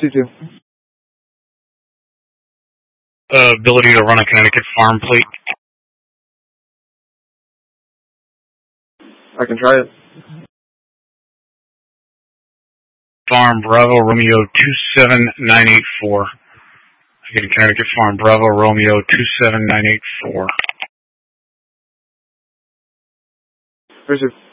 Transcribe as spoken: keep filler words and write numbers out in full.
two two. Uh, ability to run a Connecticut farm plate. I can try it. Farm Bravo Romeo two seven nine eight four. Again, Connecticut Farm Bravo Romeo two seven nine eight four. Receive.